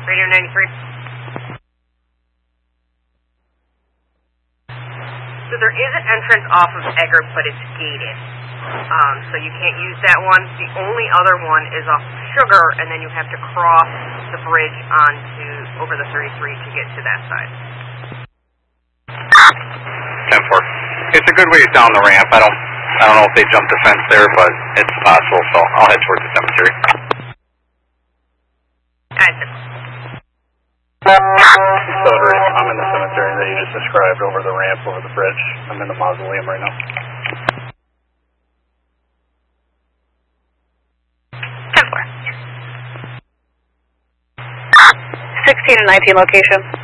Radio 93. So there is an entrance off of Egger, but it's gated. So you can't use that one. The only other one is off of Sugar, and then you have to cross the bridge over the 33 to get to that side. 10-4. It's a good ways down the ramp. I don't know if they jumped the fence there, but it's possible, so I'll head towards the cemetery. I'm in the cemetery that you just described over the ramp, over the bridge. I'm in the mausoleum right now. 10-4. 16 and 19 location.